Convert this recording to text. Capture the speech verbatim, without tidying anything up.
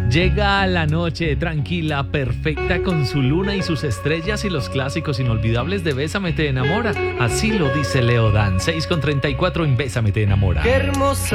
Llega la noche tranquila, perfecta, con su luna y sus estrellas y los clásicos inolvidables de Bésame te enamora. Así lo dice Leodan. seis con treinta y cuatro en Bésame te enamora. Qué hermosa